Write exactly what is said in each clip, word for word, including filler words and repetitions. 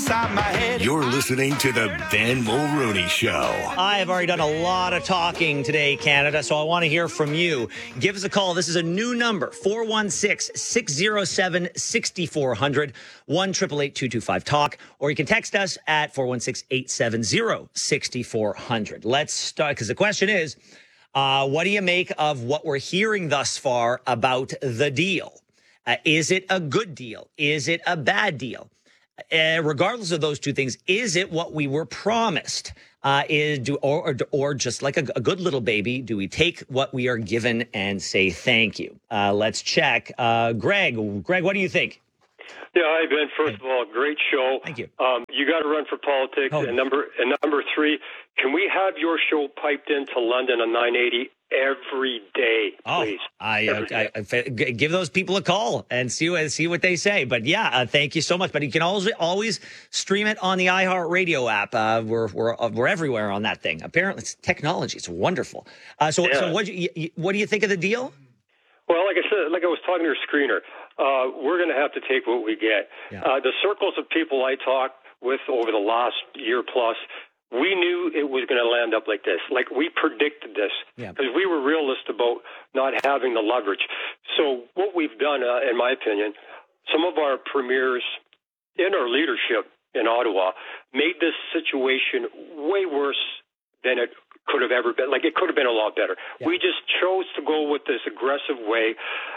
inside my head. You're listening to the Ben Mulrooney Show. I have already done a lot of talking today, Canada, so I want to hear from you. Give us a call. This is a new number, four one six, six oh seven, six four zero zero, one eight eight eight, two two five, talk, or you can text us at four one six, eight seven zero, six four zero zero. Let's start, because the question is, uh, what do you make of what we're hearing thus far about the deal? Uh, is it a good deal? Is it a bad deal? Uh, regardless of those two things, is it what we were promised? Uh, is do or, or or just like a, a good little baby, do we take what we are given and say thank you? Uh, let's check. Uh, Greg, Greg, what do you think? Yeah, hi Ben. First of all, great show. Thank you. Um, you got to run for politics. Oh. And number and number three, can we have your show piped into London on nine eighty every day, please? Oh, I, uh, I, I give those people a call and see what see what they say. But yeah, uh, thank you so much. But you can always always stream it on the iHeartRadio app. Uh, we're we're uh, we're everywhere on that thing. Apparently, it's technology. It's wonderful. Uh, so yeah. so what you, you, what do you think of the deal? Well, like I said, like I was talking to your screener, uh, we're going to have to take what we get. Yeah. Uh, the circles of people I talked with over the last year plus, we knew it was going to land up like this. Like, we predicted this because yeah. we were realist about not having the leverage. So what we've done, uh, in my opinion, some of our premiers in our leadership in Ottawa made this situation way worse than it could have ever been. Like, it could have been a lot better. Yeah. We just chose to go with this aggressive way,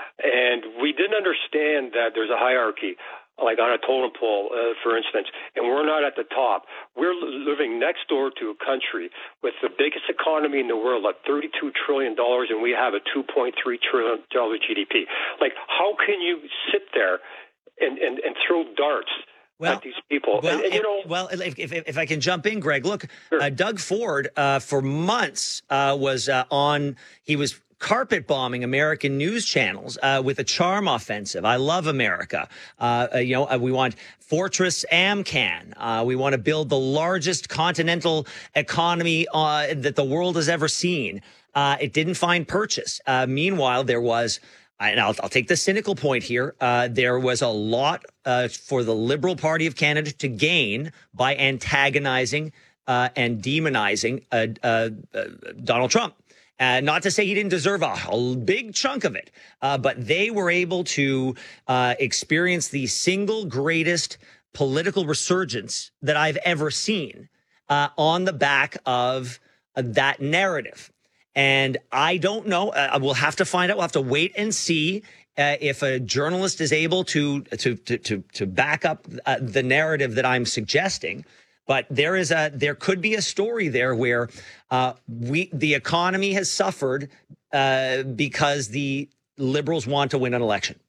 and we didn't understand that there's a hierarchy, like on a totem pole, uh, for instance, and we're not at the top. We're living next door to a country with the biggest economy in the world at thirty-two trillion dollars, and we have a two point three trillion dollars G D P. Like, how can you sit there and, and, and throw darts Well, at these people? Well, and, and, you know, if, well, if, if if I can jump in, Greg, look, sure. uh, Doug Ford uh, for months uh, was uh, on. He was carpet bombing American news channels uh, with a charm offensive. I love America. Uh, uh, you know, uh, we want Fortress AmCan. Uh, we want to build the largest continental economy uh, that the world has ever seen. Uh, it didn't find purchase. Uh, meanwhile, there was. And I'll, I'll take the cynical point here. Uh, there was a lot uh, for the Liberal Party of Canada to gain by antagonizing uh, and demonizing uh, uh, uh, Donald Trump. Uh, not to say he didn't deserve a, a big chunk of it, uh, but they were able to uh, experience the single greatest political resurgence that I've ever seen uh, on the back of uh, that narrative. And I don't know. Uh, we'll have to find out. We'll have to wait and see uh, if a journalist is able to to to to, to back up uh, the narrative that I'm suggesting. But there is a there could be a story there where uh, we the economy has suffered uh, because the Liberals want to win an election.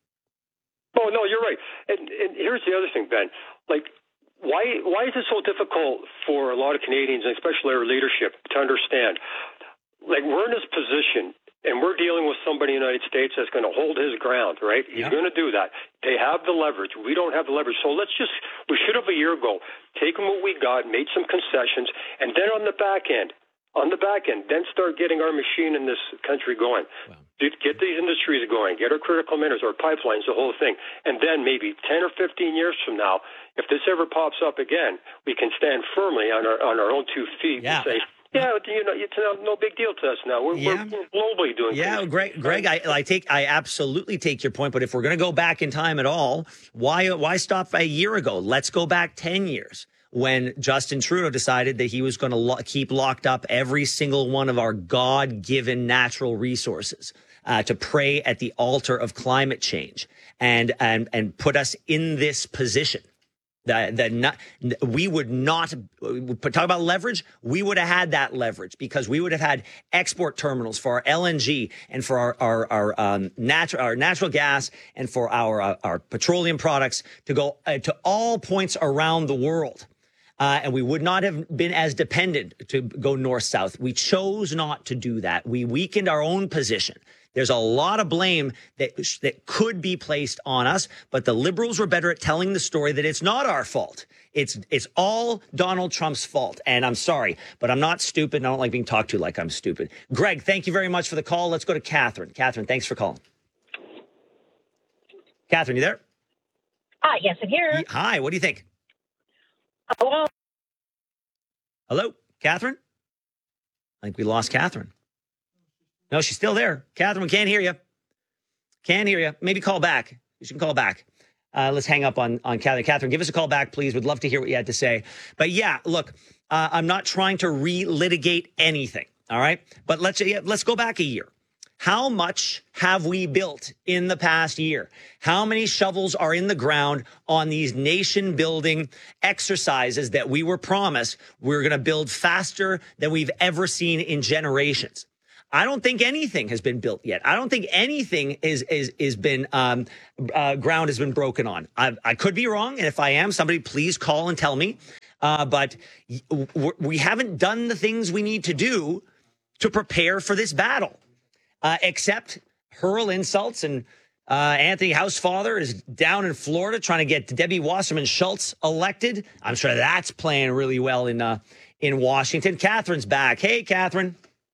Oh no, you're right. And, and here's the other thing, Ben. Like, why why is it so difficult for a lot of Canadians, and especially our leadership, to understand? Like, we're in this position, and we're dealing with somebody in the United States that's going to hold his ground, right? He's yeah. going to do that. They have the leverage. We don't have the leverage. So let's just, we should have a year ago taken what we got, made some concessions, and then on the back end, on the back end, then start getting our machine in this country going. Wow. Get these industries going, get our critical minerals, our pipelines, the whole thing. And then maybe ten or fifteen years from now, if this ever pops up again, we can stand firmly on our on our own two feet yeah. and say, yeah, you know, it's no, no big deal to us now. We're, yeah. we're globally doing Yeah, things. Greg, Greg, I, I take, I absolutely take your point. But if we're going to go back in time at all, why, why stop a year ago? Let's go back ten years when Justin Trudeau decided that he was going to lo- keep locked up every single one of our God-given natural resources uh, to pray at the altar of climate change and and and put us in this position. That, that not, we would not talk about leverage. We would have had that leverage because we would have had export terminals for our L N G and for our our, our um, natural our natural gas and for our uh, our petroleum products to go uh, to all points around the world. Uh, and we would not have been as dependent to go north-south. We chose not to do that. We weakened our own position. There's a lot of blame that that could be placed on us, but the Liberals were better at telling the story that it's not our fault. It's it's all Donald Trump's fault. And I'm sorry, but I'm not stupid. And I don't like being talked to like I'm stupid. Greg, thank you very much for the call. Let's go to Catherine. Catherine, thanks for calling. Catherine, you there? Hi, yes, I'm here. Hi, what do you think? Hello? Hello, Catherine? I think we lost Catherine. No, she's still there. Catherine, we can't hear you. Can't hear you. Maybe call back. You should call back. Uh, let's hang up on, on Catherine. Catherine, give us a call back, please. We'd love to hear what you had to say. But yeah, look, uh, I'm not trying to relitigate anything, all right? But let's, yeah, let's go back a year. How much have we built in the past year? How many shovels are in the ground on these nation-building exercises that we were promised we're going to build faster than we've ever seen in generations? I don't think anything has been built yet. I don't think anything is is is been um, uh, ground has been broken on. I, I could be wrong, and if I am, somebody please call and tell me. Uh, but we haven't done the things we need to do to prepare for this battle, uh, except hurl insults. And uh, Anthony Housefather is down in Florida trying to get Debbie Wasserman Schultz elected. I'm sure that's playing really well in uh, in Washington. Catherine's back. Hey, Catherine.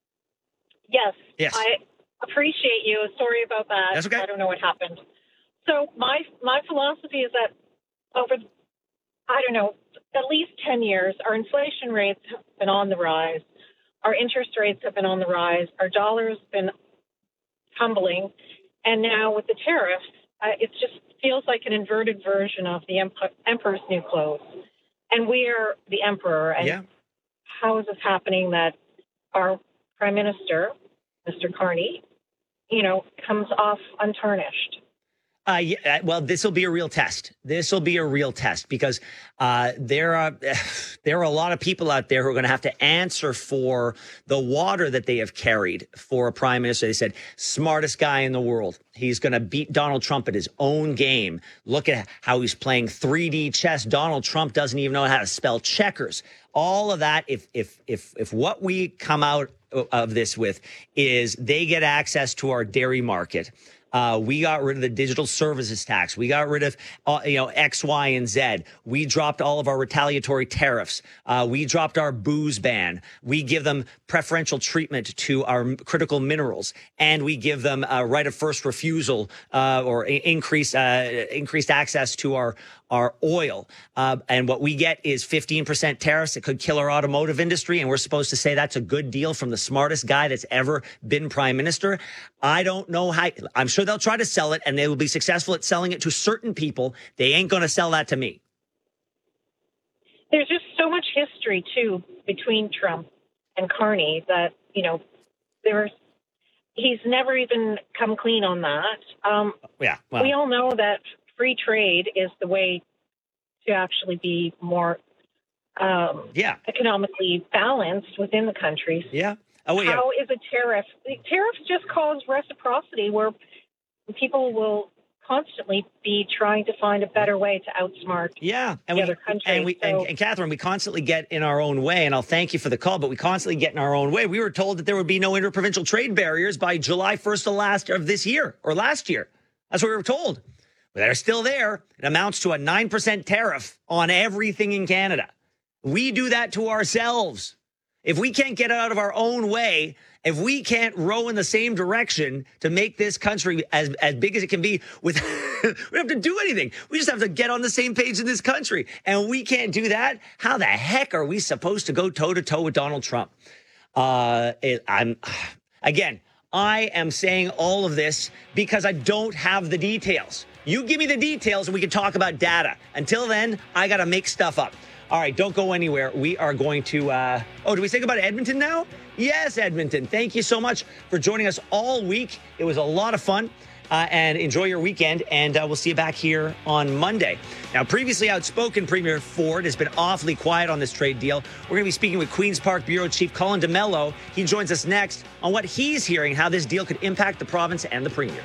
Yes. Yes. I appreciate you. Sorry about that. That's okay. I don't know what happened. So my my philosophy is that over, I don't know, at least ten years, our inflation rates have been on the rise. Our interest rates have been on the rise. Our dollar's been tumbling. And now with the tariffs, uh, it just feels like an inverted version of the emp- emperor's new clothes. And we are the emperor. And Yeah. how is this happening that our Prime Minister, Mister Carney, you know, comes off untarnished? Uh, yeah, well, this will be a real test. This will be a real test because uh, there are there are a lot of people out there who are going to have to answer for the water that they have carried for a prime minister. They said, smartest guy in the world. He's going to beat Donald Trump at his own game. Look at how he's playing three D chess. Donald Trump doesn't even know how to spell checkers. All of that, if if if if what we come out of this with is they get access to our dairy market. Uh, we got rid of the digital services tax. We got rid of, uh, you know, X, Y, and Z. We dropped all of our retaliatory tariffs. Uh, we dropped our booze ban. We give them preferential treatment to our critical minerals, and we give them a right of first refusal uh, or increase uh, increased access to our our oil. Uh, and what we get is fifteen percent tariffs that could kill our automotive industry. And we're supposed to say that's a good deal from the smartest guy that's ever been prime minister. I don't know how. I'm sure they'll try to sell it and they will be successful at selling it to certain people. They ain't going to sell that to me. There's just so much history, too, between Trump and Carney that, you know, there's he's never even come clean on that. Um, yeah, well. We all know that free trade is the way to actually be more um, yeah. economically balanced within the countries. Yeah. Oh, yeah. How is a tariff? Tariffs just cause reciprocity where people will constantly be trying to find a better way to outsmart yeah. and the we, other countries. And, we, so, and, and Catherine, we constantly get in our own way, and I'll thank you for the call, but we constantly get in our own way. We were told that there would be no interprovincial trade barriers by July first of last of this year or last year. That's what we were told. But they're still there. It amounts to a nine percent tariff on everything in Canada. We do that to ourselves. If we can't get out of our own way, if we can't row in the same direction to make this country as, as big as it can be, with we don't have to do anything. We just have to get on the same page in this country. And we can't do that. How the heck are we supposed to go toe to toe with Donald Trump? Uh, it, I'm again, I am saying all of this because I don't have the details. You give me the details and we can talk about data. Until then, I got to make stuff up. All right, don't go anywhere. We are going to, uh, oh, do we think about Edmonton now? Yes, Edmonton. Thank you so much for joining us all week. It was a lot of fun, uh, and enjoy your weekend, and uh, we'll see you back here on Monday. Now, previously outspoken Premier Ford has been awfully quiet on this trade deal. We're going to be speaking with Queen's Park Bureau Chief Colin DeMello. He joins us next on what he's hearing, how this deal could impact the province and the Premier.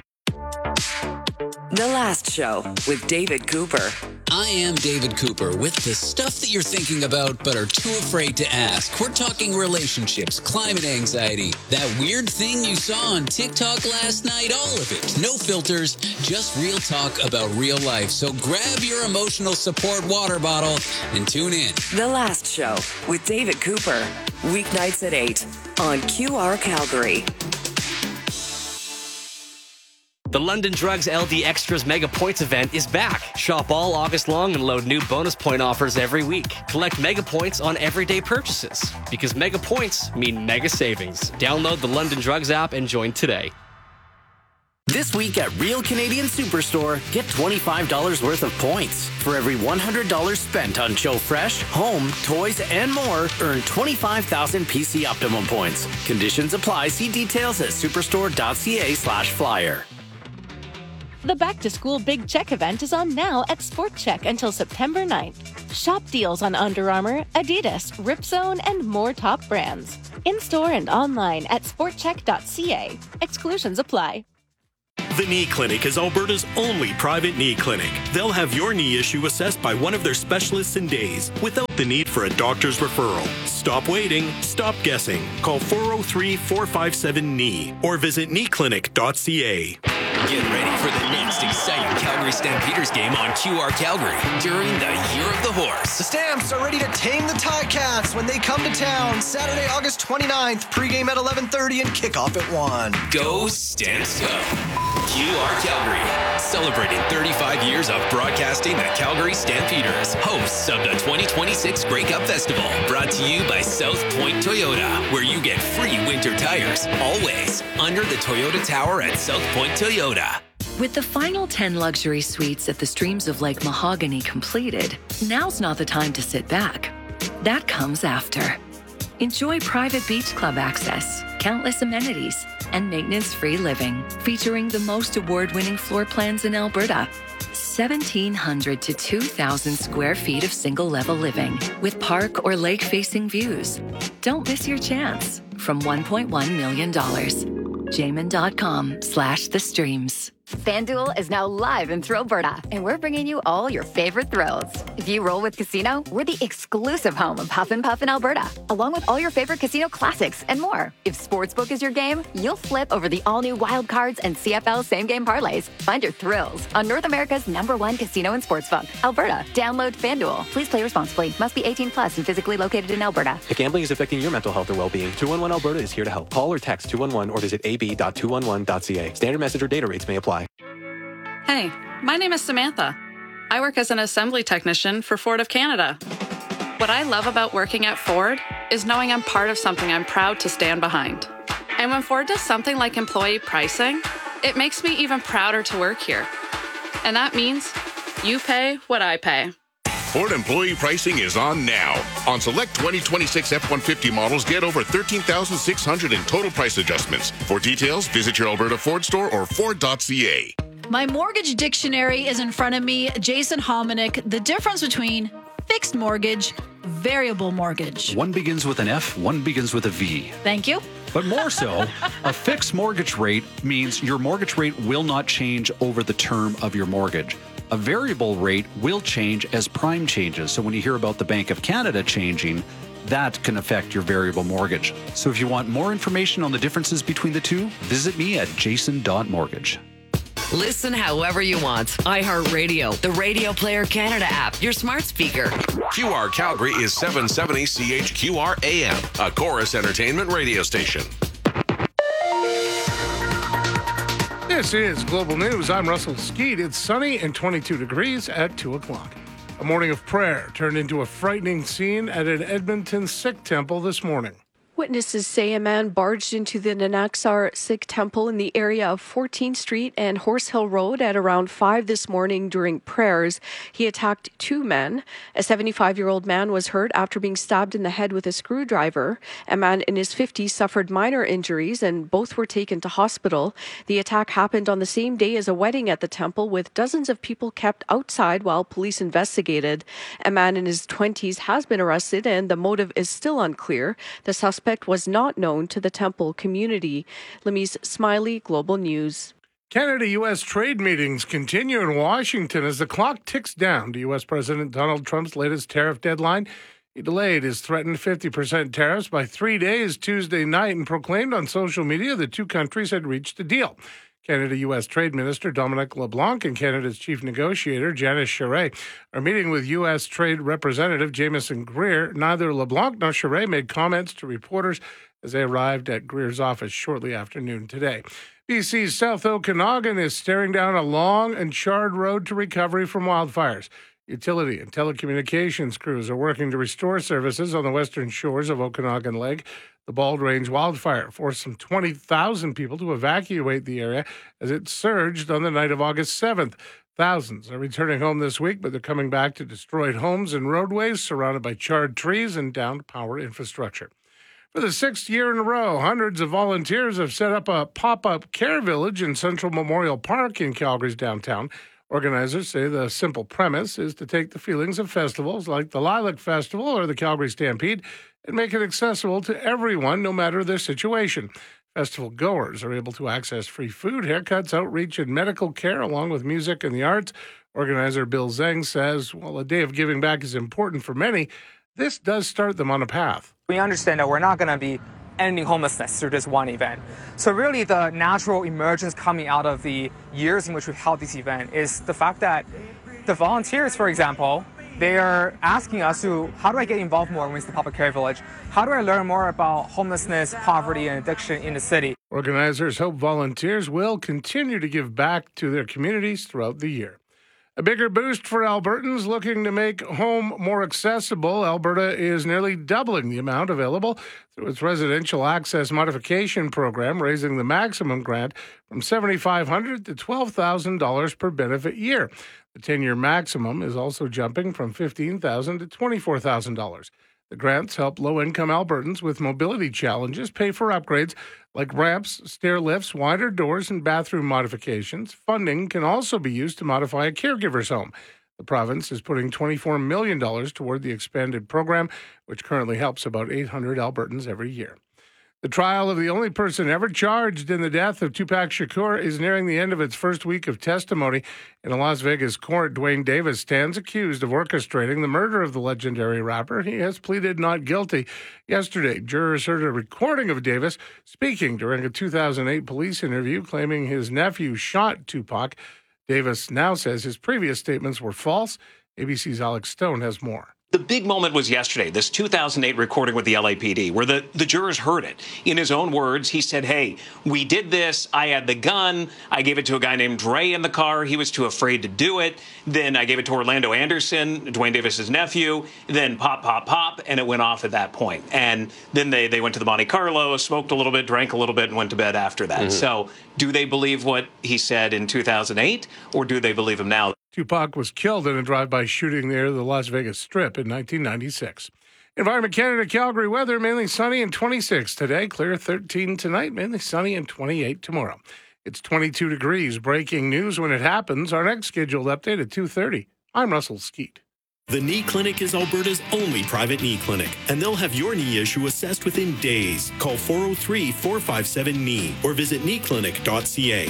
The Last Show with David Cooper. I am David Cooper with the stuff that you're thinking about but are too afraid to ask. We're talking relationships, climate anxiety, that weird thing you saw on TikTok last night, all of it. No filters, just real talk about real life. So grab your emotional support water bottle and tune in. The Last Show with David Cooper. Weeknights at eight on Q R Calgary. The London Drugs L D Extras Mega Points event is back. Shop all August long and load new bonus point offers every week. Collect Mega Points on everyday purchases, because Mega Points mean mega savings. Download the London Drugs app and join today. This week at Real Canadian Superstore, get twenty-five dollars worth of points. For every one hundred dollars spent on Joe Fresh, home, toys, and more, earn twenty-five thousand P C Optimum points. Conditions apply. See details at superstore.ca slash flyer. The Back to School Big Check event is on now at Sport Check until September ninth. Shop deals on Under Armour, Adidas, Ripzone, and more top brands. In-store and online at sport check dot c a. Exclusions apply. The Knee Clinic is Alberta's only private knee clinic. They'll have your knee issue assessed by one of their specialists in days without the need for a doctor's referral. Stop waiting. Stop guessing. Call four oh three, four five seven, K N E E or visit knee clinic dot c a. Get ready for the next exciting Calgary Stampeders game on Q R Calgary during the Year of the Horse. The Stamps are ready to tame the Ticats when they come to town Saturday, August twenty-ninth. Pregame at eleven thirty and kickoff at one. Go Stamps Go! Q R Calgary, celebrating thirty-five years of broadcasting the Calgary Stampeders, hosts of the twenty twenty-six Grey Cup Festival, brought to you by South Point Toyota, where you get free winter tires, always under the Toyota Tower at South Point Toyota. With the final ten luxury suites at the Streams of Lake Mahogany completed, now's not the time to sit back. That comes after. Enjoy private beach club access, countless amenities, and maintenance-free living, featuring the most award-winning floor plans in Alberta. seventeen hundred to two thousand square feet of single-level living with park or lake-facing views. Don't miss your chance from one point one million dollars. Jamin.com slash the streams. FanDuel is now live in Thrillberta, and we're bringing you all your favorite thrills. If you roll with Casino, we're the exclusive home of Huff and Puff in Alberta, along with all your favorite casino classics and more. If Sportsbook is your game, you'll flip over the all-new Wild Cards and C F L same-game parlays. Find your thrills on North America's number one casino and sportsbook, Alberta. Download FanDuel. Please play responsibly. Must be eighteen plus and physically located in Alberta. If gambling is affecting your mental health or well-being, two one one Alberta is here to help. Call or text two one one or visit a b dot two one one dot c a. Standard message or data rates may apply. Hey, my name is Samantha. I work as an assembly technician for Ford of Canada. What I love about working at Ford is knowing I'm part of something I'm proud to stand behind. And when Ford does something like employee pricing, it makes me even prouder to work here. And that means you pay what I pay. Ford employee pricing is on now. On select twenty twenty-six F one fifty models, get over thirteen thousand six hundred dollars in total price adjustments. For details, visit your Alberta Ford store or ford dot c a. My mortgage dictionary is in front of me. Jason Hominick, the difference between fixed mortgage, variable mortgage. One begins with an F, one begins with a V. Thank you. But more so, a fixed mortgage rate means your mortgage rate will not change over the term of your mortgage. A variable rate will change as prime changes. So when you hear about the Bank of Canada changing, that can affect your variable mortgage. So if you want more information on the differences between the two, visit me at jason dot mortgage. Listen however you want. iHeartRadio, the Radio Player Canada app, your smart speaker. Q R Calgary is seven seventy C H Q R A M, a Chorus Entertainment radio station. This is Global News. I'm Russell Skeet. It's sunny and twenty-two degrees at two o'clock. A morning of prayer turned into a frightening scene at an Edmonton Sikh temple this morning. Witnesses say a man barged into the Nanaksar Sikh temple in the area of fourteenth Street and Horse Hill Road at around five this morning during prayers. He attacked two men. A seventy-five-year-old man was hurt after being stabbed in the head with a screwdriver. A man in his fifties suffered minor injuries and both were taken to hospital. The attack happened on the same day as a wedding at the temple, with dozens of people kept outside while police investigated. A man in his twenties has been arrested and the motive is still unclear. The suspect was not known to the temple community. Lemise Smiley, Global News. Canada-U S trade meetings continue in Washington as the clock ticks down to U S President Donald Trump's latest tariff deadline. He delayed his threatened fifty percent tariffs by three days Tuesday night and proclaimed on social media the two countries had reached a deal. Canada-U S Trade Minister Dominic LeBlanc and Canada's chief negotiator Janice Charest are meeting with U S Trade Representative Jamieson Greer. Neither LeBlanc nor Charest made comments to reporters as they arrived at Greer's office shortly after noon today. B C's South Okanagan is staring down a long and charred road to recovery from wildfires. Utility and telecommunications crews are working to restore services on the western shores of Okanagan Lake. The Bald Range wildfire forced some twenty thousand people to evacuate the area as it surged on the night of August seventh. Thousands are returning home this week, but they're coming back to destroyed homes and roadways surrounded by charred trees and downed power infrastructure. For the sixth year in a row, hundreds of volunteers have set up a pop-up care village in Central Memorial Park in Calgary's downtown. Organizers say the simple premise is to take the feelings of festivals like the Lilac Festival or the Calgary Stampede and make it accessible to everyone, no matter their situation. Festival goers are able to access free food, haircuts, outreach, and medical care, along with music and the arts. Organizer Bill Zeng says, while a day of giving back is important for many, this does start them on a path. We understand that we're not going to be ending homelessness through this one event. So really the natural emergence coming out of the years in which we've held this event is the fact that the volunteers, for example, they are asking us to, how do I get involved more with the Pop-Up Care Village? How do I learn more about homelessness, poverty, and addiction in the city? Organizers hope volunteers will continue to give back to their communities throughout the year. A bigger boost for Albertans looking to make home more accessible. Alberta is nearly doubling the amount available through its residential access modification program, raising the maximum grant from seven thousand five hundred dollars to twelve thousand dollars per benefit year. The ten-year maximum is also jumping from fifteen thousand dollars to twenty-four thousand dollars. The grants help low-income Albertans with mobility challenges pay for upgrades like ramps, stair lifts, wider doors, and bathroom modifications. Funding can also be used to modify a caregiver's home. The province is putting twenty-four million dollars toward the expanded program, which currently helps about eight hundred Albertans every year. The trial of the only person ever charged in the death of Tupac Shakur is nearing the end of its first week of testimony. In a Las Vegas court, Dwayne Davis stands accused of orchestrating the murder of the legendary rapper. He has pleaded not guilty. Yesterday, jurors heard a recording of Davis speaking during a two thousand eight police interview, claiming his nephew shot Tupac. Davis now says his previous statements were false. A B C's Alex Stone has more. The big moment was yesterday, this two thousand eight recording with the L A P D, where the, the jurors heard it. In his own words, he said, hey, we did this. I had the gun. I gave it to a guy named Dre in the car. He was too afraid to do it. Then I gave it to Orlando Anderson, Dwayne Davis's nephew. Then pop, pop, pop, and it went off at that point. And then they, they went to the Monte Carlo, smoked a little bit, drank a little bit, and went to bed after that. Mm-hmm. So do they believe what he said in two thousand eight, or do they believe him now? Tupac was killed in a drive-by shooting near the Las Vegas Strip in nineteen ninety-six. Environment Canada Calgary weather, mainly sunny and twenty-six today. Clear thirteen tonight, mainly sunny and twenty-eight tomorrow. It's twenty-two degrees. Breaking news when it happens. Our next scheduled update at two thirty. I'm Russell Skeet. The Knee Clinic is Alberta's only private knee clinic, and they'll have your knee issue assessed within days. Call four oh three, four five seven, K N E E or visit knee clinic dot c a.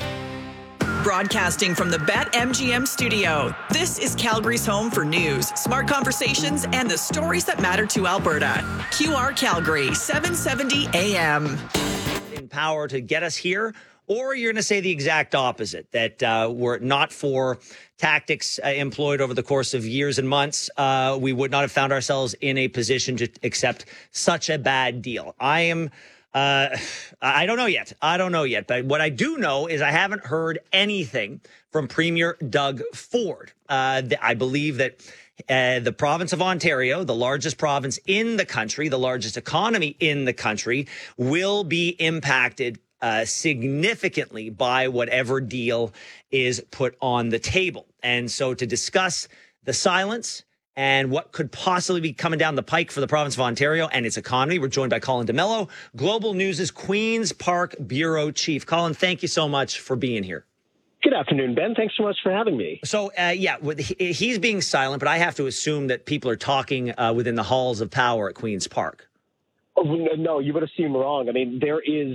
Broadcasting from the BetMGM studio, this is Calgary's home for news, smart conversations, and the stories that matter to Alberta. Q R Calgary, seven seventy A M. In power to get us here, or you're going to say the exact opposite, that uh, were it not for tactics uh, employed over the course of years and months, uh, we would not have found ourselves in a position to accept such a bad deal. I am... Uh, I don't know yet. I don't know yet. But what I do know is I haven't heard anything from Premier Doug Ford. Uh, I believe that uh, the province of Ontario, the largest province in the country, the largest economy in the country, will be impacted uh, significantly by whatever deal is put on the table. And so to discuss the silence and what could possibly be coming down the pike for the province of Ontario and its economy, we're joined by Colin D'Mello, Global News' Queen's Park Bureau Chief. Colin, thank you so much for being here. Good afternoon, Ben. Thanks so much for having me. So, uh, yeah, he's being silent, but I have to assume that people are talking uh, within the halls of power at Queen's Park. Oh, no, you would assume wrong. I mean, there is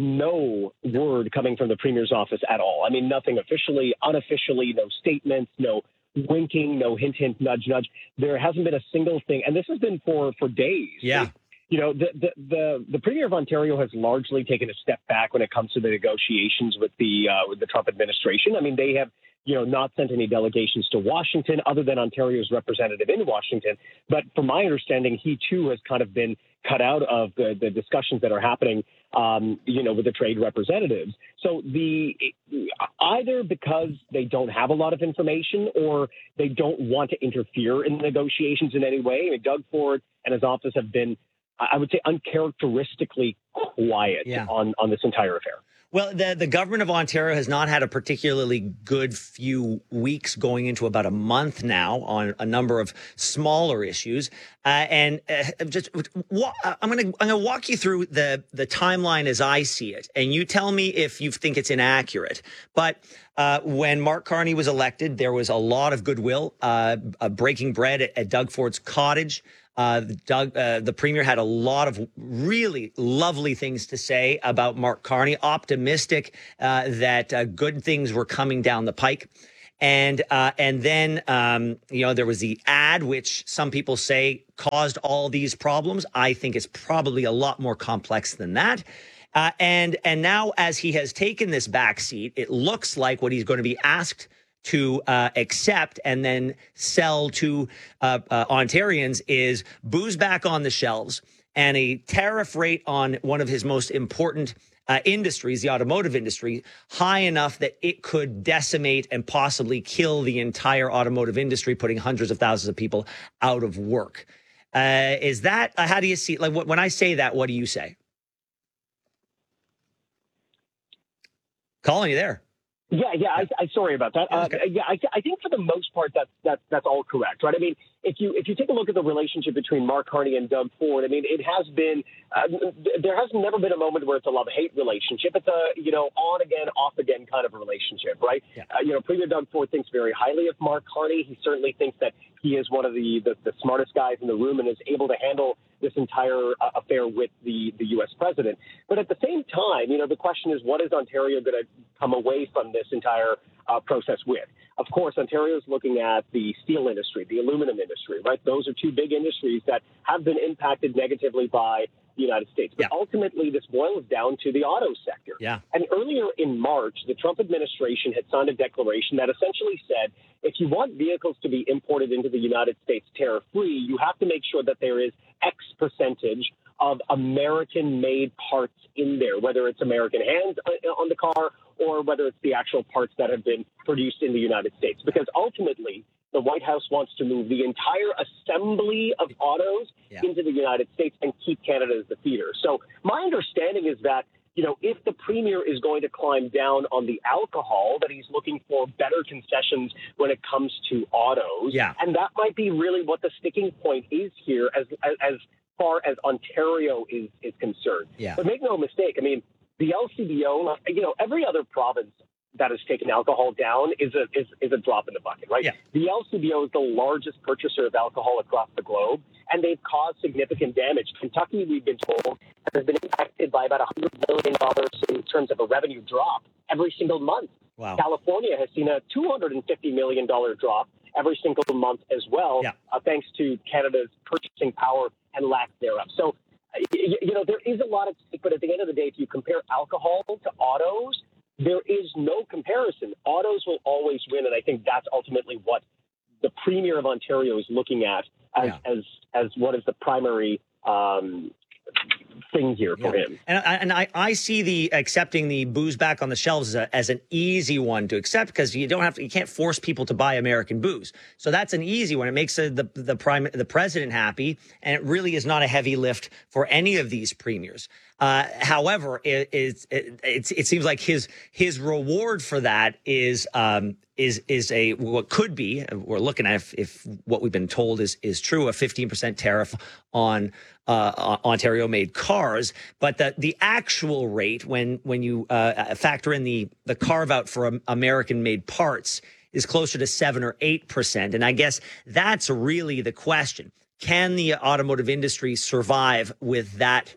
no word coming from the Premier's office at all. I mean, nothing officially, unofficially, no statements, no winking, no hint, hint, nudge, nudge. There hasn't been a single thing. And this has been for, for days. Yeah. It, you know, the, the, the, the Premier of Ontario has largely taken a step back when it comes to the negotiations with the, uh, with the Trump administration. I mean, they have you know, not sent any delegations to Washington other than Ontario's representative in Washington. But from my understanding, he too has kind of been cut out of the, the discussions that are happening, um, you know, with the trade representatives. So the either because they don't have a lot of information or they don't want to interfere in the negotiations in any way. I mean, Doug Ford and his office have been, I would say, uncharacteristically quiet yeah. on, on this entire affair. Well, the, the government of Ontario has not had a particularly good few weeks going into about a month now on a number of smaller issues. Uh, and uh, just wa- I'm going to I'm going to walk you through the, the timeline as I see it. And you tell me if you think it's inaccurate. But uh, when Mark Carney was elected, there was a lot of goodwill, uh, uh, breaking bread at, at Doug Ford's cottage. Uh, Doug, uh, the premier had a lot of really lovely things to say about Mark Carney, optimistic uh, that uh, good things were coming down the pike. And uh, and then, um, you know, there was the ad, which some people say caused all these problems. I think it's probably a lot more complex than that. Uh, and and now as he has taken this back seat, it looks like what he's going to be asked to uh, accept and then sell to uh, uh, Ontarians is booze back on the shelves and a tariff rate on one of his most important uh, industries, the automotive industry, high enough that it could decimate and possibly kill the entire automotive industry, putting hundreds of thousands of people out of work. Uh, is that, uh, how do you see, like when I say that, what do you say? Colin, you there? Yeah, yeah. I, I sorry about that. Uh, okay. Yeah, I, I think for the most part that's that's that's all correct, right? I mean, if you if you take a look at the relationship between Mark Carney and Doug Ford, I mean, it has been uh, there has never been a moment where it's a love-hate relationship. It's a you know on again, off again kind of a relationship, right? Yeah. Uh, you know, Premier Doug Ford thinks very highly of Mark Carney. He certainly thinks that he is one of the the, the smartest guys in the room and is able to handle this entire uh, affair with the, the U S president. But at the same time, you know, the question is, what is Ontario going to come away from this entire uh, process with? Of course, Ontario is looking at the steel industry, the aluminum industry, right? Those are two big industries that have been impacted negatively by the United States. But yeah. ultimately, this boils down to the auto sector. Yeah. And earlier in March, the Trump administration had signed a declaration that essentially said, if you want vehicles to be imported into the United States tariff-free, you have to make sure that there is X percentage of American-made parts in there, whether it's American hands on the car or whether it's the actual parts that have been produced in the United States. Because ultimately, the White House wants to move the entire assembly of autos yeah. into the United States and keep Canada as the feeder. So my understanding is that, you know, if the premier is going to climb down on the alcohol, that he's looking for better concessions when it comes to autos. Yeah. And that might be really what the sticking point is here as as, as far as Ontario is, is concerned. Yeah. But make no mistake, I mean, the L C B O, you know, every other province that has taken alcohol down is a is, is a drop in the bucket, right? Yeah. The L C B O is the largest purchaser of alcohol across the globe, and they've caused significant damage. Kentucky, we've been told, has been impacted by about one hundred million dollars in terms of a revenue drop every single month. Wow. California has seen a two hundred fifty million dollars drop every single month as well, yeah. uh, thanks to Canada's purchasing power and lack thereof. So, you, you know, there is a lot at stake, but at the end of the day, if you compare alcohol to autos, there is no comparison. Autos will always win, and I think that's ultimately what the Premier of Ontario is looking at as yeah. as as what is the primary um, thing here for yeah. him. And, and I, I see the accepting the booze back on the shelves as, a, as an easy one to accept because you don't have to, you can't force people to buy American booze. So that's an easy one. It makes a, the the prime the president happy, and it really is not a heavy lift for any of these premiers. Uh, however, it, it, it, it, it seems like his his reward for that is um, is is a what could be we're looking at if, if what we've been told is is true, a fifteen percent tariff on uh, Ontario made cars, but the the actual rate when when you uh, factor in the the carve out for um, American made parts is closer to seven or eight percent, and I guess that's really the question: can the automotive industry survive with that?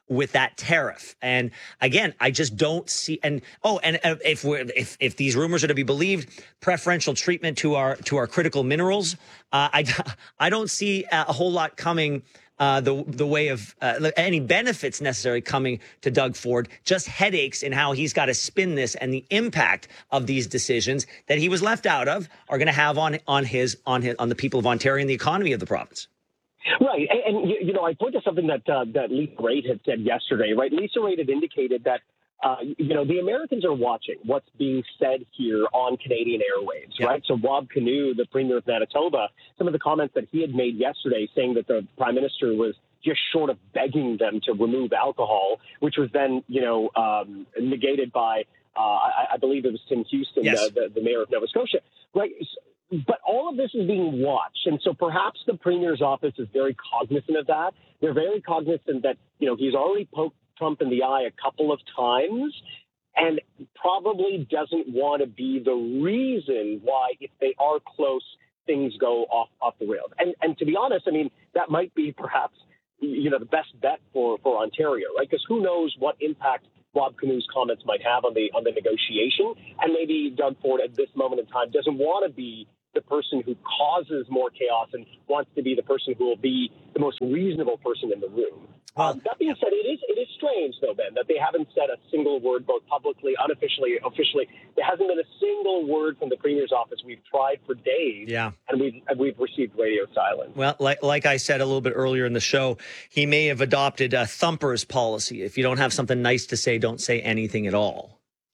with that tariff. And again, I just don't see. And oh, and uh, if we're, if if these rumors are to be believed, preferential treatment to our to our critical minerals, uh, I I don't see a whole lot coming. Uh, the the way of uh, any benefits necessarily coming to Doug Ford, just headaches in how he's got to spin this, and the impact of these decisions that he was left out of are going to have on on his on his on the people of Ontario and the economy of the province. Right, and, and you know, I point to something that uh, that Lisa Raitt had said yesterday. Right, Lisa Raitt had indicated that uh, you know the Americans are watching what's being said here on Canadian airwaves. Yeah. Right, so Rob Canoe, the Premier of Manitoba, some of the comments that he had made yesterday, saying that the Prime Minister was just short of begging them to remove alcohol, which was then you know um, negated by uh, I, I believe it was Tim Houston, yes. the, the, the Mayor of Nova Scotia. Right. But all of this is being watched. And so perhaps the Premier's office is very cognizant of that. They're very cognizant that, you know, he's already poked Trump in the eye a couple of times and probably doesn't want to be the reason why, if they are close, things go off, off the rails. And, and to be honest, I mean, that might be perhaps, you know, the best bet for, for Ontario, right? Because who knows what impact Rob Canoe's comments might have on the on the negotiation. And maybe Doug Ford at this moment in time doesn't want to be the person who causes more chaos and wants to be the person who will be the most reasonable person in the room. Um, that being said, it is it is strange, though, Ben, that they haven't said a single word, both publicly, unofficially, officially. There hasn't been a single word from the Premier's office. We've tried for days, yeah. and we've and we've received radio silence. Well, like like I said a little bit earlier in the show, he may have adopted a thumper's policy. If you don't have something nice to say, don't say anything at all.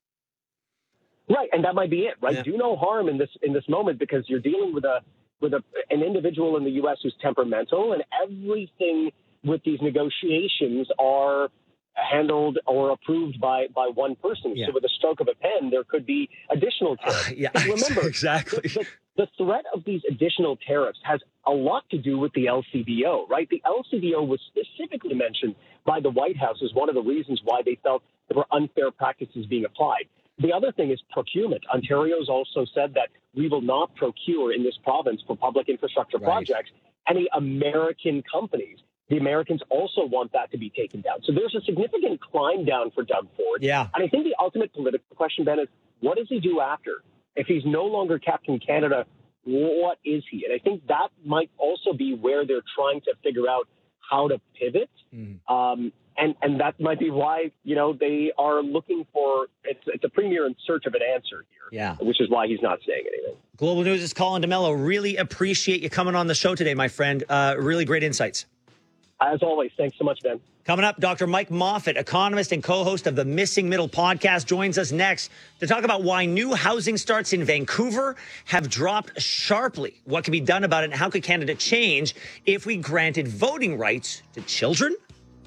Right, and that might be it. Right, yeah. Do no harm in this in this moment because you're dealing with a with a an individual in the U S who's temperamental, and everything with these negotiations are handled or approved by, by one person. Yeah. So with a stroke of a pen, there could be additional tariffs. Uh, yeah, remember, exactly. The, the, the threat of these additional tariffs has a lot to do with the L C B O, right? The L C B O was specifically mentioned by the White House as one of the reasons why they felt there were unfair practices being applied. The other thing is procurement. Ontario's also said that we will not procure in this province for public infrastructure right. projects any American companies. The Americans also want that to be taken down. So there's a significant climb down for Doug Ford. Yeah. And I think the ultimate political question, Ben, is what does he do after? If he's no longer Captain Canada, what is he? And I think that might also be where they're trying to figure out how to pivot. Mm. Um, and, and that might be why, you know, they are looking for, it's, it's a premier in search of an answer here. Yeah. Which is why he's not saying anything. Global News is Colin DeMello. Really appreciate you coming on the show today, my friend. Uh, really great insights. As always, thanks so much, Ben. Coming up, Doctor Mike Moffat, economist and co-host of the Missing Middle podcast, joins us next to talk about why new housing starts in Vancouver have dropped sharply, what can be done about it, and how could Canada change if we granted voting rights to children?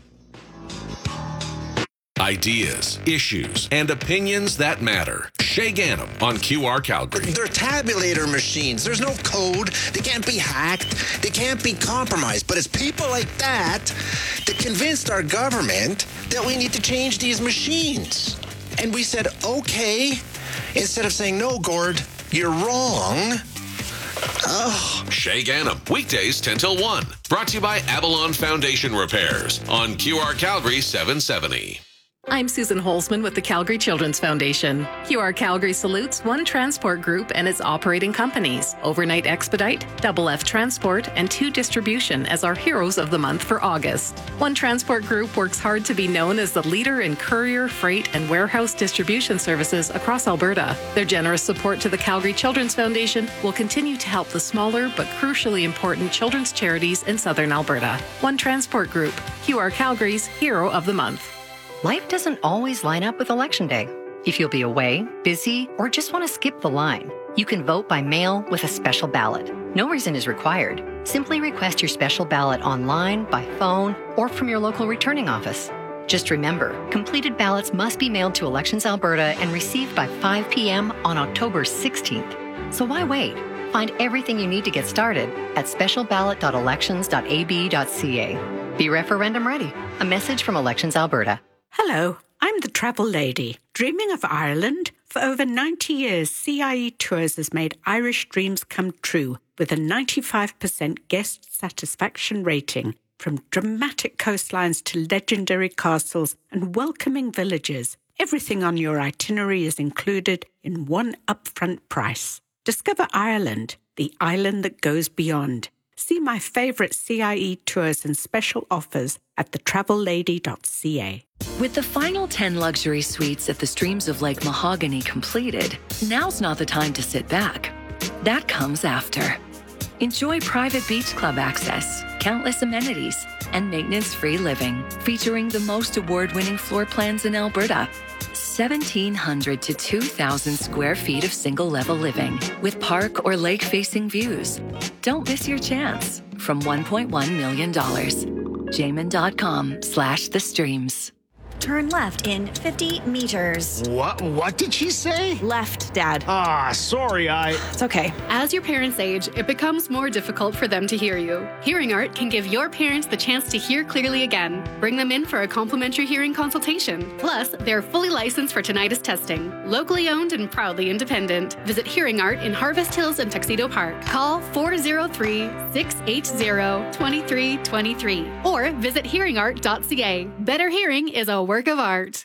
Ideas, issues, and opinions that matter. Shay Ganem on Q R Calgary. They're tabulator machines. There's no code. They can't be hacked. They can't be compromised. But it's people like that that convinced our government that we need to change these machines. And we said, okay, instead of saying, no, Gord, you're wrong. Oh. Shay Ganem, weekdays ten till one. Brought to you by Avalon Foundation Repairs on Q R Calgary seven seventy. I'm Susan Holzman with the Calgary Children's Foundation. Q R Calgary salutes One Transport Group and its operating companies, Overnight Expedite, Double F Transport, and Two Distribution as our heroes of the month for August. One Transport Group works hard to be known as the leader in courier, freight, and warehouse distribution services across Alberta. Their generous support to the Calgary Children's Foundation will continue to help the smaller but crucially important children's charities in southern Alberta. One Transport Group, Q R Calgary's Hero of the Month. Life doesn't always line up with Election Day. If you'll be away, busy, or just want to skip the line, you can vote by mail with a special ballot. No reason is required. Simply request your special ballot online, by phone, or from your local returning office. Just remember, completed ballots must be mailed to Elections Alberta and received by five p.m. on October sixteenth. So why wait? Find everything you need to get started at special ballot dot elections dot a b dot c a. Be referendum ready. A message from Elections Alberta. Hello, I'm the travel lady. Dreaming of Ireland? For over ninety years, C I E Tours has made Irish dreams come true with a ninety-five percent guest satisfaction rating. From dramatic coastlines to legendary castles and welcoming villages, everything on your itinerary is included in one upfront price. Discover Ireland, the island that goes beyond. See my favourite C I E tours and special offers at the travel lady dot c a. With the final ten luxury suites at the Streams of Lake Mahogany completed, now's not the time to sit back. That comes after. Enjoy private beach club access, countless amenities, and maintenance-free living, featuring the most award-winning floor plans in Alberta. seventeen hundred to two thousand square feet of single-level living with park or lake-facing views. Don't miss your chance from one point one million dollars. Jamin.com slash the streams. Turn left in fifty meters. What? What did she say? Left, Dad. Ah, sorry, I... It's okay. As your parents age, it becomes more difficult for them to hear you. Hearing Art can give your parents the chance to hear clearly again. Bring them in for a complimentary hearing consultation. Plus, they're fully licensed for tinnitus testing. Locally owned and proudly independent. Visit Hearing Art in Harvest Hills and Tuxedo Park. Call four oh three, six eight zero, two three two three or visit hearing art dot c a. Better hearing is a work of art.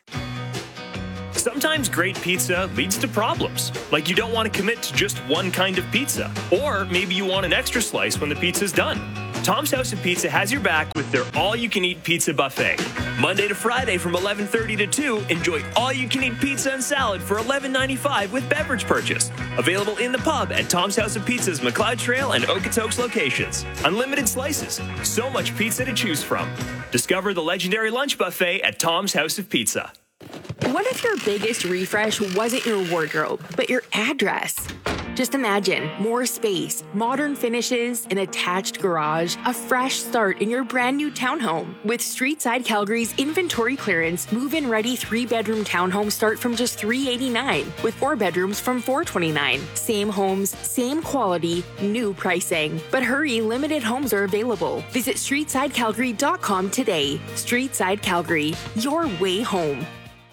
Sometimes great pizza leads to problems, like you don't want to commit to just one kind of pizza, or maybe you want an extra slice when the pizza's done. Tom's House of Pizza has your back with their all-you-can-eat pizza buffet. Monday to Friday from eleven thirty to two, enjoy all-you-can-eat pizza and salad for eleven ninety-five with beverage purchase. Available in the pub at Tom's House of Pizza's McLeod Trail and Okotoks locations. Unlimited slices, so much pizza to choose from. Discover the legendary lunch buffet at Tom's House of Pizza. What if your biggest refresh wasn't your wardrobe, but your address? Just imagine more space, modern finishes, an attached garage, a fresh start in your brand new townhome. With Streetside Calgary's inventory clearance, move-in ready three-bedroom townhomes start from just three hundred eighty-nine dollars, with four bedrooms from four hundred twenty-nine dollars. Same homes, same quality, new pricing. But hurry, limited homes are available. Visit streetside calgary dot com today. Streetside Calgary, your way home.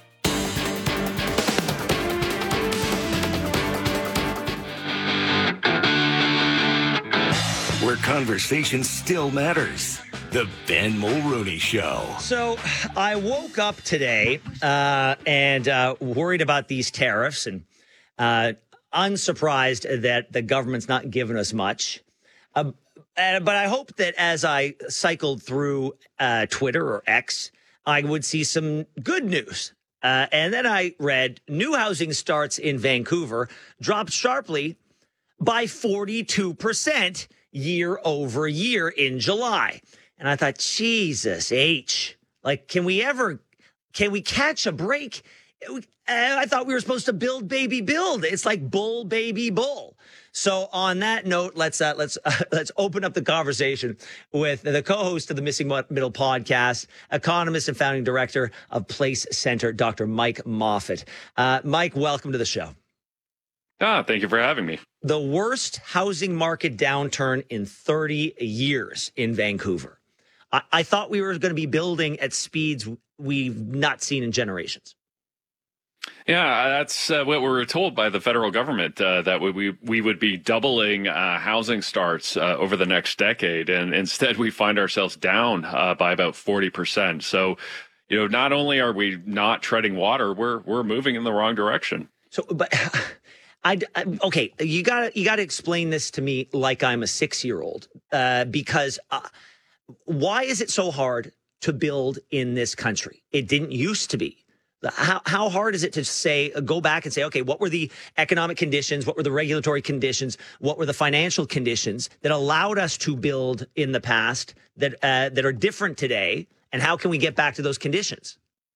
Where conversation still matters. The Ben Mulroney Show. So I woke up today uh, and uh, worried about these tariffs and uh, unsurprised that the government's not giving us much. Uh, uh, but I hope that as I cycled through uh, Twitter or X, I would see some good news. Uh, and then I read new housing starts in Vancouver dropped sharply by forty-two percent year over year in July. And I thought, Jesus H, like, can we ever, can we catch a break? I thought we were supposed to build, baby, build. It's like bull, baby, bull. So on that note, let's uh, let's uh, let's open up the conversation with the co-host of the Missing Middle podcast, economist and founding director of Place Center, Doctor Mike Moffat. Uh, Mike, welcome to the show. Ah, thank you for having me. The worst housing market downturn in thirty years in Vancouver. I, I thought we were going to be building at speeds we've not seen in generations. Yeah, that's uh, what we were told by the federal government, uh, that we, we we would be doubling uh, housing starts uh, over the next decade. And instead, we find ourselves down uh, by about forty percent. So, you know, not only are we not treading water, we're we're moving in the wrong direction. So, but I, I okay, you got to you got to explain this to me like I'm a six year old, uh, because uh, why is it so hard to build in this country? It didn't used to be. How how hard is it to say, go back and say, okay, what were the economic conditions? What were the regulatory conditions? What were the financial conditions that allowed us to build in the past that uh, that are different today? And how can we get back to those conditions?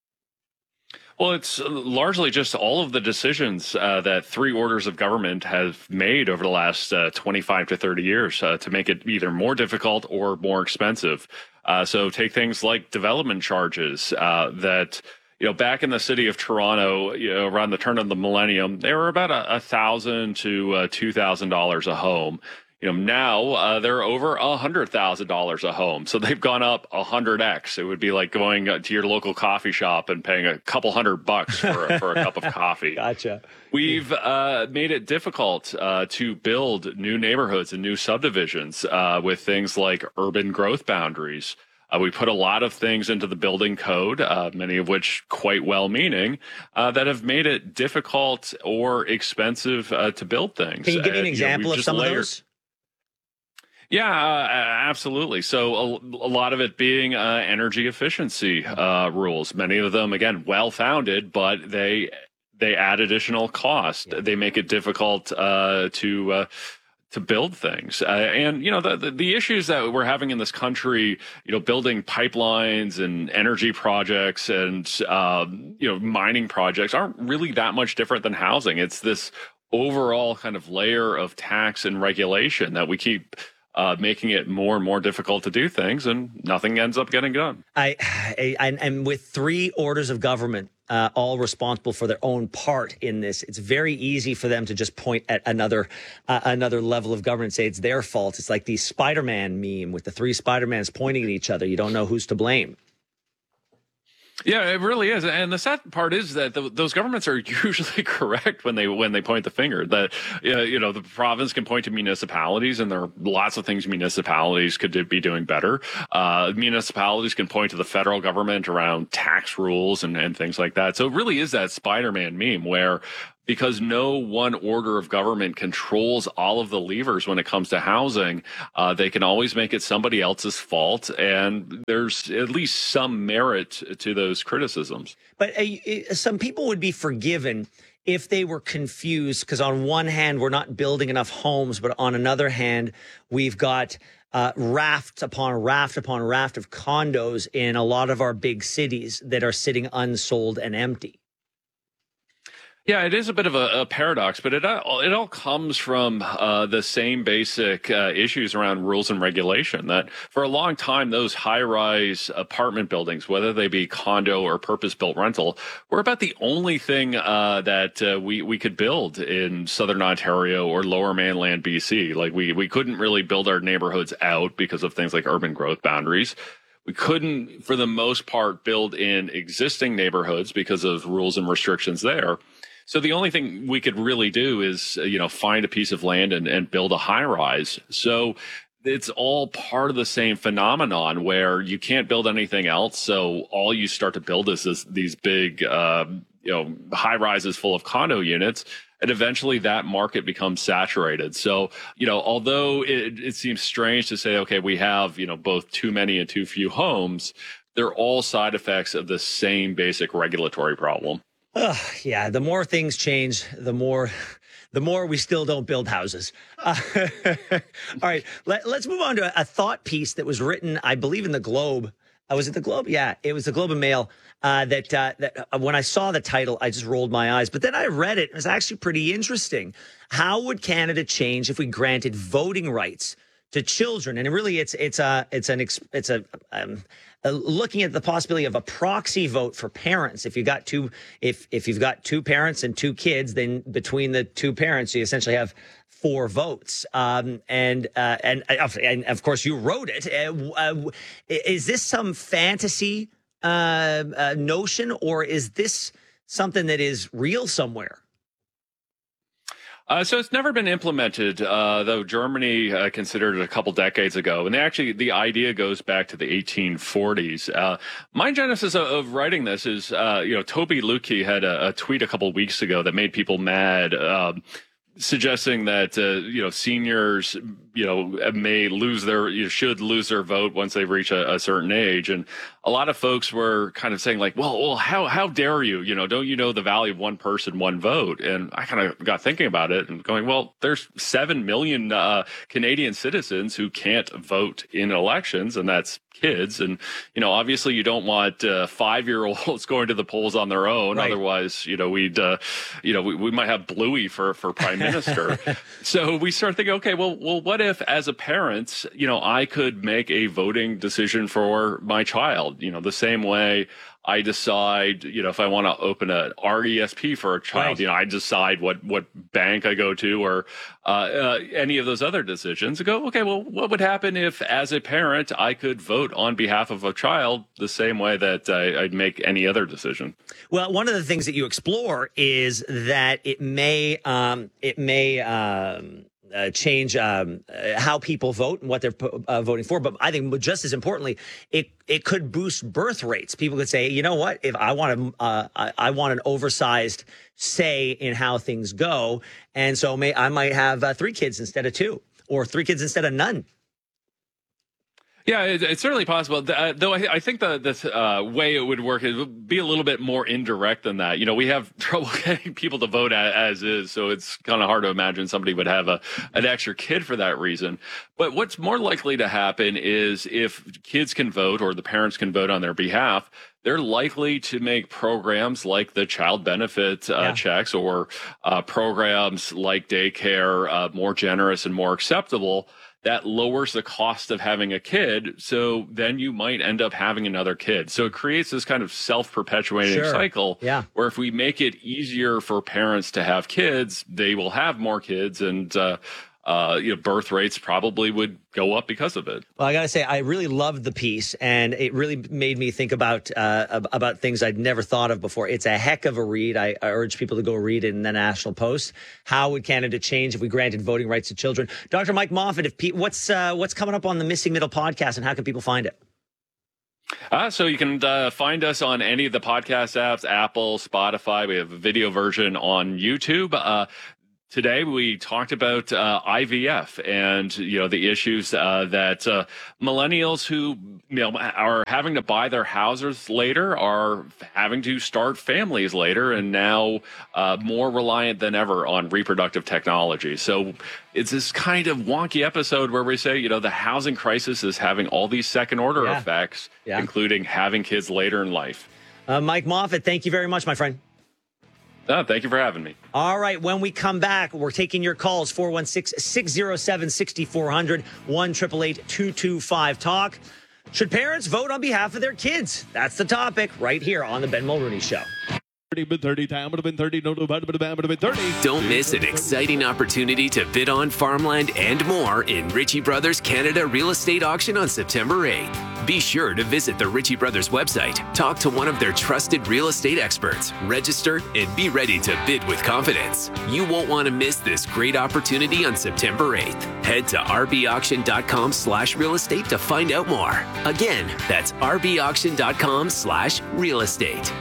Well, it's largely just all of the decisions uh, that three orders of government have made over the last uh, twenty-five to thirty years uh, to make it either more difficult or more expensive. Uh, so take things like development charges uh, that, you know, back in the city of Toronto, you know, around the turn of the millennium, they were about a, a thousand to uh, two thousand dollars a home. You know, now uh, they're over a hundred thousand dollars a home, so they've gone up a hundred x. It would be like going to your local coffee shop and paying a couple hundred bucks for for a cup of coffee. Gotcha. We've uh, made it difficult uh, to build new neighborhoods and new subdivisions uh, with things like urban growth boundaries. Uh, we put a lot of things into the building code, uh, many of which quite well-meaning, uh, that have made it difficult or expensive uh, to build things. Can you give me an Uh, example you know, of some layered- of those? Yeah, uh, absolutely. So a, a lot of it being uh, energy efficiency uh, rules. Many of them, again, well-founded, but they they add additional cost. Yeah. They make it difficult uh, to uh, to build things. Uh, and you know the, the the issues that we're having in this country, you know, building pipelines and energy projects and um, you know mining projects aren't really that much different than housing. It's this overall kind of layer of tax and regulation that we keep. Uh, making it more and more difficult to do things, and nothing ends up getting done. I, I and, and with three orders of government, uh, all responsible for their own part in this, it's very easy for them to just point at another uh, another level of government and say it's their fault. It's like the Spider-Man meme with the three Spider-Mans pointing at each other. You don't know who's to blame. Yeah, it really is. And the sad part is that the, those governments are usually correct when they when they point the finger. That uh, you know, the province can point to municipalities, and there are lots of things municipalities could be doing better. Uh, municipalities can point to the federal government around tax rules and, and things like that. So it really is that Spider-Man meme where, because no one order of government controls all of the levers when it comes to housing, uh, they can always make it somebody else's fault. And there's at least some merit to those criticisms. But uh, some people would be forgiven if they were confused, because on one hand, we're not building enough homes, but on another hand, we've got uh, raft upon raft upon raft of condos in a lot of our big cities that are sitting unsold and empty. Yeah, it is a bit of a, a paradox, but it all, it all comes from uh, the same basic uh, issues around rules and regulation. That for a long time, those high-rise apartment buildings, whether they be condo or purpose-built rental, were about the only thing uh, that uh, we we could build in Southern Ontario or Lower Mainland B C. Like we we couldn't really build our neighborhoods out because of things like urban growth boundaries. We couldn't, for the most part, build in existing neighborhoods because of rules and restrictions there. So the only thing we could really do is, you know, find a piece of land and, and build a high rise. So it's all part of the same phenomenon where you can't build anything else. So all you start to build is this, these big, uh, you know, high rises full of condo units. And eventually that market becomes saturated. So, you know, although it, it seems strange to say, okay, we have, you know, both too many and too few homes, they're all side effects of the same basic regulatory problem. Uh, yeah, the more things change, the more the more we still don't build houses. Uh, all right, let, let's move on to a, a thought piece that was written, I believe, in the Globe. Uh, was it the Globe? Yeah, it was the Globe and Mail. Uh, that uh, that uh, when I saw the title, I just rolled my eyes. But then I read it. It was actually pretty interesting. How would Canada change if we granted voting rights to children? And really, it's it's a it's an it's a um, uh, looking at the possibility of a proxy vote for parents. If you got two, if if you've got two parents and two kids, then between the two parents, you essentially have four votes. Um, and uh, and and of course, you wrote it. Uh, uh, is this some fantasy uh, uh, notion, or is this something that is real somewhere? Uh, so it's never been implemented, uh, though Germany uh, considered it a couple decades ago. And they actually, the idea goes back to the eighteen forties. Uh, my genesis of, of writing this is, uh, you know, Toby Lutke had a, a tweet a couple weeks ago that made people mad, uh, suggesting that, uh, you know, seniors, you know, may lose their, you should lose their vote once they reach a, a certain age. And a lot of folks were kind of saying like, well, well, how, how dare you, you know, don't you know the value of one person, one vote? And I kind of got thinking about it and going, well, there's seven million uh, Canadian citizens who can't vote in elections, and that's kids. And, you know, obviously you don't want uh, five-year-olds going to the polls on their own. Right. Otherwise, you know, we'd, uh, you know, we, we might have Bluey for, for prime minister. So we start thinking, okay, well, well, what if as a parent, you know, I could make a voting decision for my child, you know, the same way I decide, you know, if I want to open an R E S P for a child, right. you know, I decide what, what bank I go to or uh, uh, any of those other decisions. I go, okay, well, what would happen if as a parent I could vote on behalf of a child the same way that I, I'd make any other decision? Well, one of the things that you explore is that it may, um, it may, um, uh, change um, uh, how people vote and what they're uh, voting for. But I think just as importantly, it it could boost birth rates. People could say, you know what, if I want to, uh, I, I want an oversized say in how things go, and so may I might have uh, three kids instead of two, or three kids instead of none. Yeah, it, it's certainly possible. Uh, though I, I think the, the uh, way it would work, it would be a little bit more indirect than that. You know, we have trouble getting people to vote as, as is, so it's kind of hard to imagine somebody would have a an extra kid for that reason. But what's more likely to happen is if kids can vote or the parents can vote on their behalf, they're likely to make programs like the child benefit uh, yeah. checks or uh, programs like daycare uh, more generous and more acceptable. That lowers the cost of having a kid. So then you might end up having another kid. So it creates this kind of self-perpetuating Sure. cycle Yeah. where if we make it easier for parents to have kids, they will have more kids, and uh, uh, you know, birth rates probably would go up because of it. Well, I got to say, I really loved the piece, and it really made me think about uh, about things I'd never thought of before. It's a heck of a read. I, I urge people to go read it in the National Post. How would Canada change if we granted voting rights to children? Doctor Mike Moffat, if pe- what's uh, what's coming up on the Missing Middle podcast, and how can people find it? Uh, so you can uh, find us on any of the podcast apps, Apple, Spotify. We have a video version on YouTube. Uh, Today, we talked about uh, I V F and, you know, the issues uh, that uh, millennials who, you know, are having to buy their houses later are having to start families later, and now uh, more reliant than ever on reproductive technology. So it's this kind of wonky episode where we say, you know, the housing crisis is having all these second order Yeah. effects, Yeah. including having kids later in life. Uh, Mike Moffat, thank you very much, my friend. Oh, thank you for having me. All right, when we come back, we're taking your calls, four one six, six oh seven, six four zero zero, one eight eight eight, two two five, talk. Should parents vote on behalf of their kids? That's the topic right here on The Ben Mulrooney Show. thirty time would have been thirty, no, no, would have been thirty. Don't miss an exciting opportunity to bid on farmland and more in Ritchie Brothers Canada Real Estate Auction on September eighth. Be sure to visit the Ritchie Brothers website, talk to one of their trusted real estate experts, register, and be ready to bid with confidence. You won't want to miss this great opportunity on September eighth. Head to rbauction.com slash real estate to find out more. Again, that's rbauction.com slash real estate.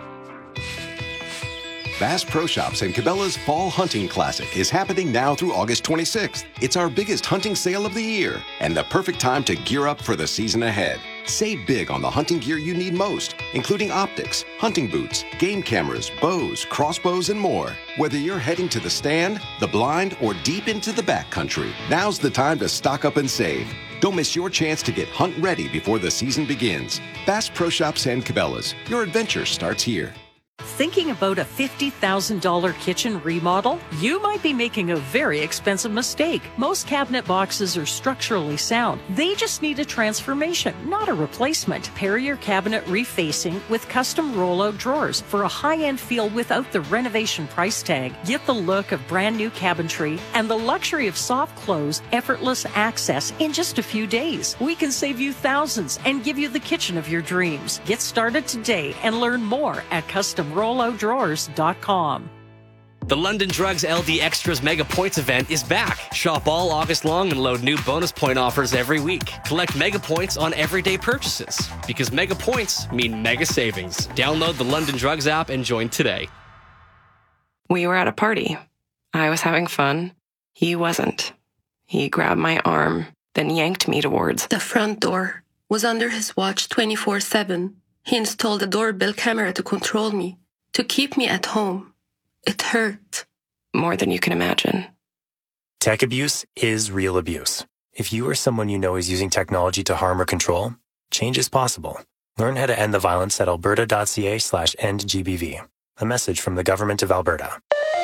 Bass Pro Shops and Cabela's Fall Hunting Classic is happening now through August twenty-sixth. It's our biggest hunting sale of the year and the perfect time to gear up for the season ahead. Save big on the hunting gear you need most, including optics, hunting boots, game cameras, bows, crossbows, and more. Whether you're heading to the stand, the blind, or deep into the backcountry, now's the time to stock up and save. Don't miss your chance to get hunt ready before the season begins. Bass Pro Shops and Cabela's. Your adventure starts here. Thinking about a fifty thousand dollars kitchen remodel? You might be making a very expensive mistake. Most cabinet boxes are structurally sound. They just need a transformation, not a replacement. Pair your cabinet refacing with custom rollout drawers for a high-end feel without the renovation price tag. Get the look of brand new cabinetry and the luxury of soft close, effortless access in just a few days. We can save you thousands and give you the kitchen of your dreams. Get started today and learn more at custom rollout drawers dot com. The London Drugs L D Extras Mega Points event is back. Shop all August long and load new bonus point offers every week. Collect Mega Points on everyday purchases because Mega Points mean mega savings. Download the London Drugs app and join today. We were at a party. I was having fun. He wasn't. He grabbed my arm, then yanked me towards the front door. Was under his watch twenty-four seven. He installed a doorbell camera to control me, to keep me at home. It hurt. More than you can imagine. Tech abuse is real abuse. If you or someone you know is using technology to harm or control, change is possible. Learn how to end the violence at alberta.ca slash end GBV. A message from the Government of Alberta.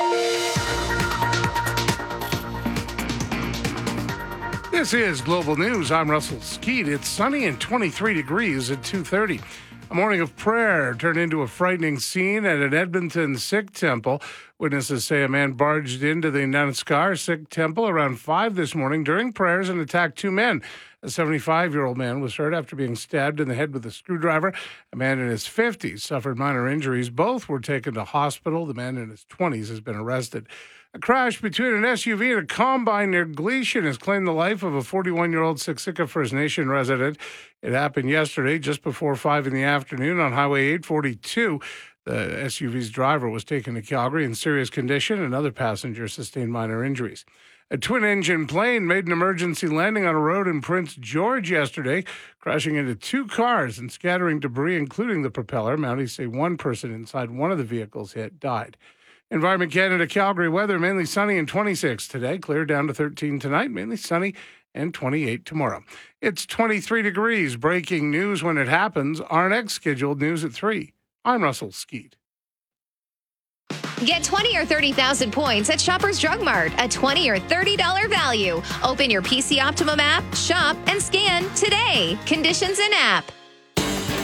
This is Global News. I'm Russell Skeet. It's sunny and twenty-three degrees at two thirty. A morning of prayer turned into a frightening scene at an Edmonton Sikh temple. Witnesses say a man barged into the Namaskar Sikh temple around five this morning during prayers and attacked two men. A seventy-five-year-old man was hurt after being stabbed in the head with a screwdriver. A man in his fifties suffered minor injuries. Both were taken to hospital. The man in his twenties has been arrested. A crash between an S U V and a combine near Gleason has claimed the life of a forty-one-year-old Siksika First Nation resident. It happened yesterday just before five in the afternoon on Highway eight forty-two. The S U V's driver was taken to Calgary in serious condition, and other passengers sustained minor injuries. A twin-engine plane made an emergency landing on a road in Prince George yesterday, crashing into two cars and scattering debris, including the propeller. Mounties say one person inside one of the vehicles hit died. Environment Canada Calgary weather, mainly sunny and twenty-six today, clear down to thirteen tonight, mainly sunny and twenty-eight tomorrow. It's twenty-three degrees. Breaking news when it happens. Our next scheduled news at three. I'm Russell Skeet. Get twenty or thirty thousand points at Shoppers Drug Mart, a twenty or thirty dollars value. Open your P C Optimum app, shop, and scan today. Conditions in app.